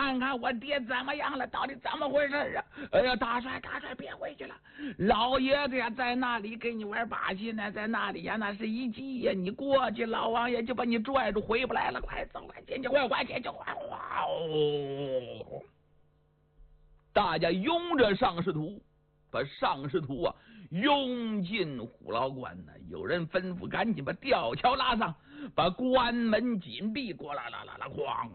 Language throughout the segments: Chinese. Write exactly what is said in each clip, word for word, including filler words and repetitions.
看看我爹怎么样了，到底怎么回事啊？哎呀，大帅大帅别回去了，老爷子呀在那里给你玩把戏呢，在那里呀那是一急呀，你过去老王爷就把你拽住回不来了，快走快进去快快进去快！哇哦！大家拥着上师徒，把上师徒啊拥进虎牢关呢。有人吩咐赶紧把吊桥拉上，把关门紧闭，咣啦啦啦啦咣，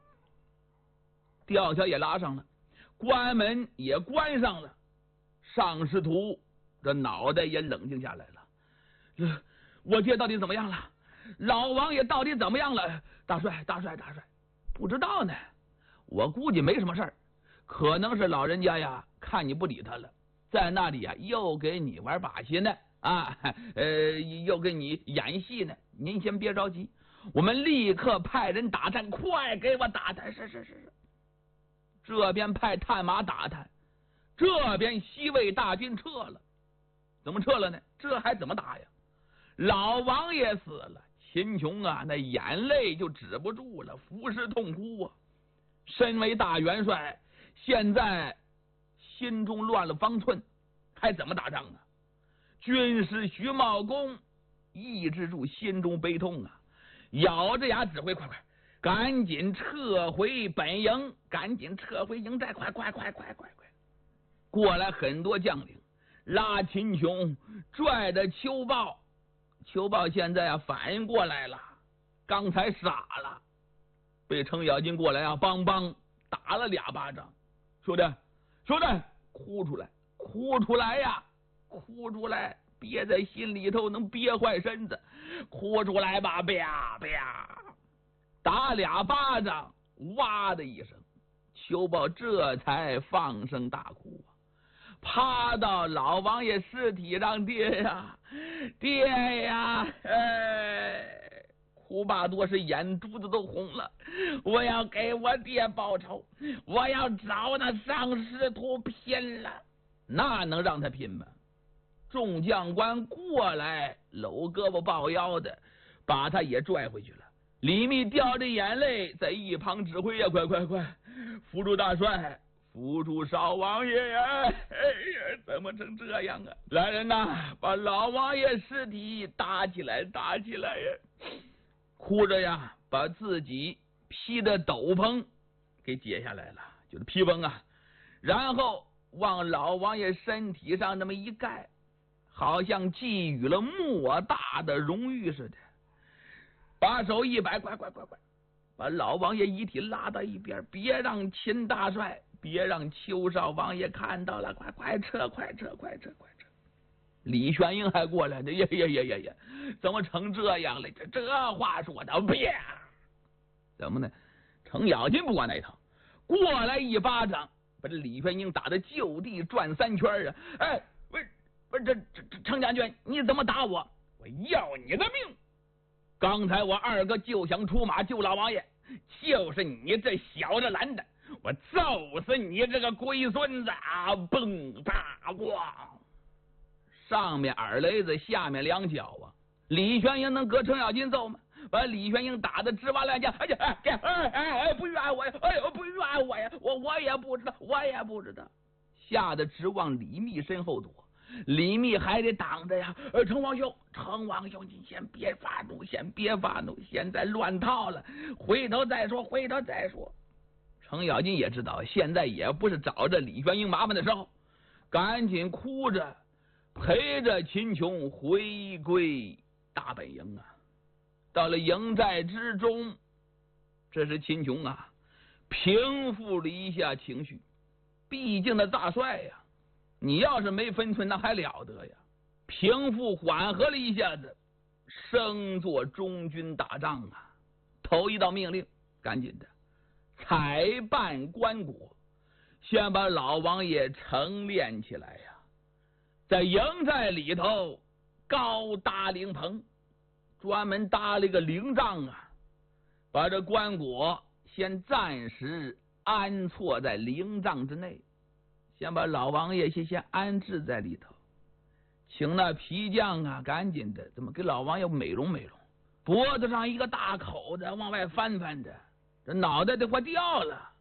吊桥也拉上了，关门也关上了。上师徒这脑袋也冷静下来了。我爹到底怎么样了？老王爷到底怎么样了？大帅大帅大帅，不知道呢。我估计没什么事儿，可能是老人家呀看你不理他了，在那里呀又给你玩把戏呢啊，呃，又给你演戏呢。您先别着急，我们立刻派人打探，快给我打探！是是是是。这边派探马打探，这边西魏大军撤了。怎么撤了呢？这还怎么打呀？老王爷死了，秦琼啊那眼泪就止不住了，伏尸痛哭啊。身为大元帅，现在心中乱了方寸，还怎么打仗啊？军师徐茂公抑制住心中悲痛啊，咬着牙指挥：快快赶紧撤回本营，赶紧撤回营寨，快快快快快快！过来很多将领拉秦琼，拽着邱豹。邱豹现在啊反应过来了，刚才傻了，被程咬金过来啊梆梆打了俩巴掌。兄弟兄弟，哭出来哭出来呀，哭出来，憋在心里头能憋坏身子，哭出来吧！啪啪打俩巴掌，哇的一声，邱豹这才放声大哭啊，趴到老王爷尸体上：爹呀爹呀！哎，哭巴多是眼珠子都红了。我要给我爹报仇，我要找那上师徒拼了。那能让他拼吗？众将官过来搂胳膊抱腰的，把他也拽回去了。李密掉着眼泪在一旁指挥呀：快快快，扶住大帅，扶住少王爷呀！哎呀，怎么成这样啊？来人呐，把老王爷尸体搭起来搭起来呀！哭着呀把自己披的斗篷给解下来了，就是披风啊，然后往老王爷身体上那么一盖，好像寄予了莫大的荣誉似的。把手一摆：快快快快，把老王爷遗体拉到一边，别让秦大帅，别让邱少王爷看到了，快快撤快撤快撤快撤！李玄英还过来呢，呀呀呀呀呀，怎么成这样了？这这话说的，啪！怎么呢？程咬金不管那一套，过来一巴掌，把这李玄英打得就地转三圈啊！哎，不是不是，这这程将军，你怎么打我？我要你的命！刚才我二哥就想出马救老王爷，就是你这小子拦的，我揍死你这个龟孙子啊！蹦大咣，上面耳雷子，下面两脚啊！李玄英能搁程咬金揍吗？把李玄英打得直哇乱叫，哎呀哎哎哎哎，不怨我呀！哎呦，不怨我呀！我我也不知道，我也不知道，吓得直往李密身后躲。李密还得挡着呀！呃，程王兄，程王兄，你先别发怒，先别发怒，现在乱套了，回头再说，回头再说。程咬金也知道，现在也不是找着李玄英麻烦的时候，赶紧哭着陪着秦琼回归大本营啊。到了营寨之中，这是秦琼啊平复了一下情绪，毕竟那大帅呀，你要是没分寸那还了得呀！平复缓和了一下子，升做中军打仗啊。头一道命令，赶紧的采办棺椁，先把老王爷成殓起来呀。在营寨里头高搭灵棚，专门搭了一个灵帐啊，把这棺椁先暂时安错在灵帐之内，先把老王爷先先安置在里头，请那皮匠啊赶紧的怎么给老王爷美容美容，脖子上一个大口子往外翻翻着，这脑袋得快掉了。